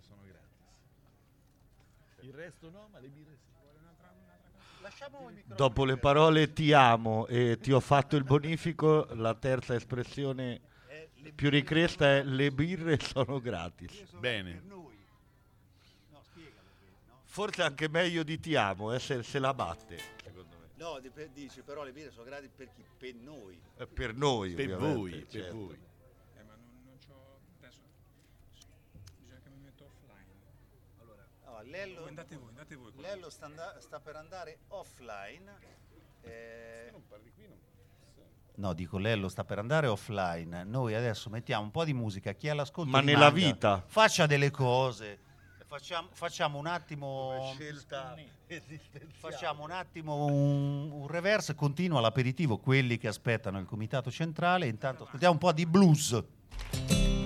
sono gratis. Il resto no, ma le birre sì. Lasciamo il microfono. Dopo le parole ti amo e ti ho fatto il bonifico, la terza espressione più richiesta è le birre sono gratis. Bene. Per noi. No, spiegalo. No, Forse anche meglio di ti amo, se la batte, secondo me. no dice però le birre sono gratis per chi? Per noi. Per noi, Per ovviamente, voi, per certo. voi. Ma non c'ho adesso. Bisogna che mi metto offline. Allora, No, Lello, andate voi. Lello sta per andare offline. Non parli qui, no? No, dico Lello sta per andare offline. Noi adesso mettiamo un po' di musica. Chi è all'ascolto Ma nella rimanga, vita. faccia delle cose. Facciamo un attimo. Scelta esistenziale. Facciamo un attimo un reverse. Continua l'aperitivo. Quelli che aspettano il comitato centrale. Intanto ascoltiamo un po' di blues.